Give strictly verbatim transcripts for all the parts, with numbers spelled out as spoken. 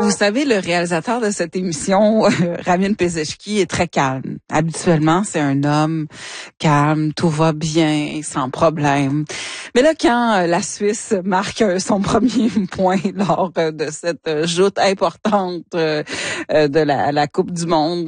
Vous savez, le réalisateur de cette émission, Ramin Pezeshki, est très calme. Habituellement, c'est un homme calme, tout va bien, sans problème. Mais là, quand la Suisse marque son premier point lors de cette joute importante de la, la Coupe du Monde,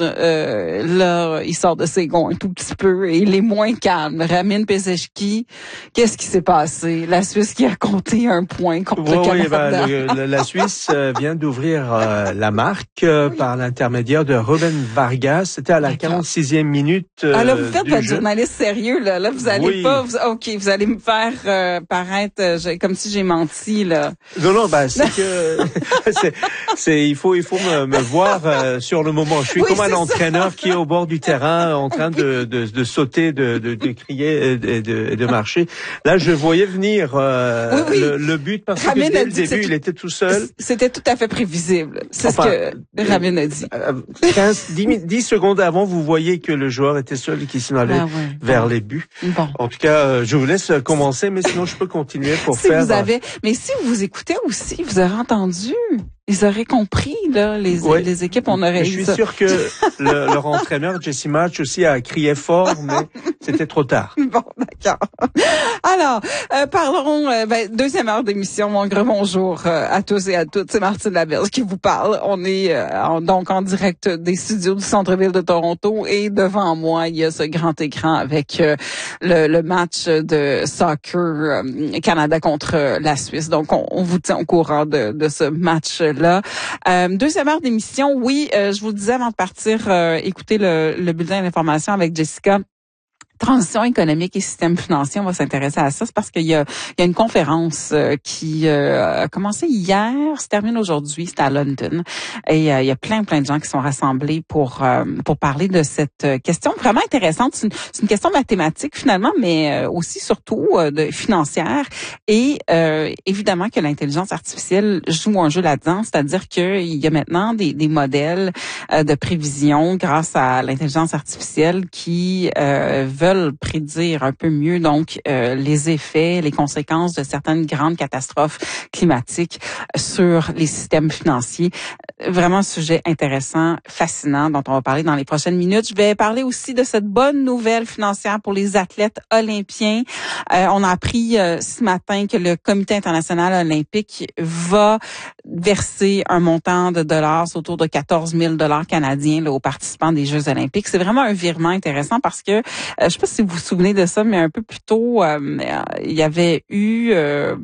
là, il sort de ses gonds un tout petit peu et il est moins calme. Ramin Pezeshki, qu'est-ce qui s'est passé? La Suisse qui a compté un point contre oui, le Canada. Oui, ben, le, le, la Suisse vient d'ouvrir euh, la marque euh, oui. par l'intermédiaire de Ruben Vargas. C'était à la quarante-sixième minute euh, Ah là, vous faites du votre jeu. Journaliste sérieux, là. Là, vous allez oui. pas... Vous, OK, vous allez me faire euh, paraître euh, comme si j'ai menti, là. Non, non, bah, c'est que... c'est, c'est, il faut, il faut me, me voir euh, sur le moment. Je suis oui, comme un entraîneur ça. qui est au bord du terrain en train de, de, de sauter, de, de, de crier et de, de, de marcher. Là, je voyais venir euh, oui, oui. Le, le but parce Ramin que dès le début, il était tout seul. C'était tout à fait prévisible. C'est enfin, ce que Ramin a dit. quinze, dix secondes avant, vous voyez que le joueur était seul et qu'il s'en allait ah ouais, vers bon. les buts. Bon. En tout cas, je vous laisse commencer, mais sinon je peux continuer pour si faire... Vous avez... Mais si vous écoutez aussi, vous aurez entendu... Ils auraient compris, là, les, oui. les équipes, on aurait Je suis ça. sûr que le, leur entraîneur, Jesse March, aussi a crié fort, mais c'était trop tard. Bon, d'accord. Alors, euh, parlons, euh, ben, deuxième heure d'émission, mon grand bonjour euh, à tous et à toutes. C'est Martine Laberge qui vous parle. On est euh, en, donc en direct des studios du centre-ville de Toronto et devant moi, il y a ce grand écran avec euh, le, le match de soccer euh, Canada contre la Suisse. Donc, on, on vous tient au courant de, de ce match là. Euh, deuxième heure d'émission, oui, euh, je vous le disais avant de partir, euh, écouter le, le bulletin d'information avec Jessica. Transition économique et système financier, on va s'intéresser à ça. C'est parce qu'il y a, il y a une conférence euh, qui euh, a commencé hier, se termine aujourd'hui, c'est à London. Et euh, il y a plein, plein de gens qui sont rassemblés pour euh, pour parler de cette question vraiment intéressante. C'est une, c'est une question mathématique finalement, mais euh, aussi surtout euh, de financière. Et euh, évidemment que l'intelligence artificielle joue un jeu là-dedans, c'est-à-dire qu'il y a maintenant des, des modèles euh, de prévision grâce à l'intelligence artificielle qui euh, veulent prédire un peu mieux donc euh, les effets, les conséquences de certaines grandes catastrophes climatiques sur les systèmes financiers. Vraiment un sujet intéressant, fascinant, dont on va parler dans les prochaines minutes. Je vais parler aussi de cette bonne nouvelle financière pour les athlètes olympiens. Euh, on a appris euh, ce matin que le Comité international olympique va verser un montant de dollars autour de quatorze mille dollars canadiens là, aux participants des Jeux olympiques. C'est vraiment un virement intéressant parce que, euh, je sais pas si vous vous souvenez de ça, mais un peu plus tôt, euh, il y avait eu... Euh,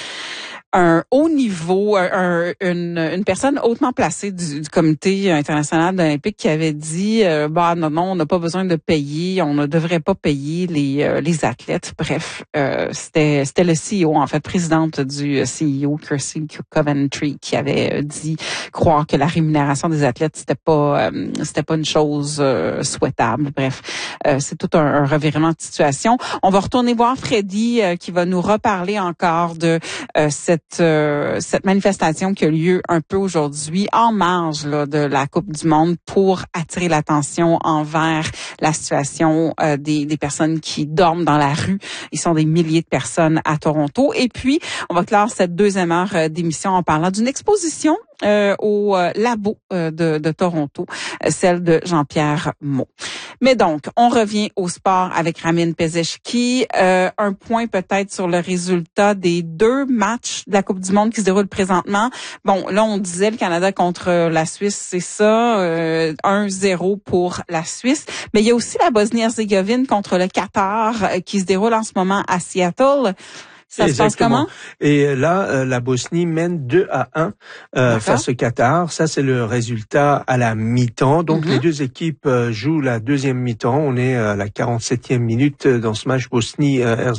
un haut niveau, un, une, une personne hautement placée du, du Comité international olympique qui avait dit euh, bah non non on n'a pas besoin de payer, on ne devrait pas payer les euh, les athlètes. Bref, euh, c'était c'était le C E O en fait, présidente du C E O Kirsty Coventry qui avait dit croire que la rémunération des athlètes c'était pas euh, c'était pas une chose euh, souhaitable. Bref, euh, c'est tout un, un revirement de situation. On va retourner voir Freddy euh, qui va nous reparler encore de euh, cette Cette, euh, cette manifestation qui a lieu un peu aujourd'hui en marge là, de la Coupe du Monde pour attirer l'attention envers la situation euh, des, des personnes qui dorment dans la rue. Ils sont des milliers de personnes à Toronto. Et puis, on va clore cette deuxième heure d'émission en parlant d'une exposition Euh, au euh, labo euh, de, de Toronto, euh, celle de Jean-Pierre Maux. Mais donc, on revient au sport avec Ramin Pezeshki. Euh, un point peut-être sur le résultat des deux matchs de la Coupe du Monde qui se déroulent présentement. Bon, là, on disait le Canada contre la Suisse, c'est ça, euh, un zéro pour la Suisse. Mais il y a aussi la Bosnie-Herzégovine contre le Qatar euh, qui se déroule en ce moment à Seattle. Ça Exactement. se passe comment? Et là, euh, la Bosnie mène deux à un euh, face au Qatar. Ça, c'est le résultat à la mi-temps. Donc, mm-hmm. les deux équipes euh, jouent la deuxième mi-temps. On est à la quarante-septième minute dans ce match Bosnie-Herzégovine.